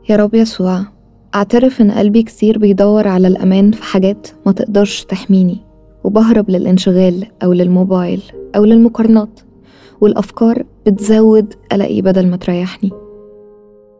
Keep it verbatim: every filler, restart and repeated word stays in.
يا رب يسوع، أعترف إن قلبي كتير بيدور على الأمان في حاجات ما تقدرش تحميني، وبهرب للانشغال أو للموبايل أو للمقارنات، والأفكار بتزود قلقي بدل ما تريحني.